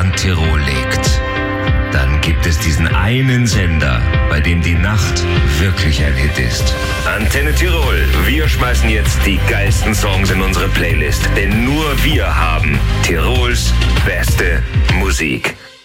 Land Tirol legt, dann gibt es diesen einen Sender, bei dem die Nacht wirklich ein Hit ist. Antenne Tirol, wir schmeißen jetzt die geilsten Songs in unsere Playlist, denn nur wir haben Tirols beste Musik.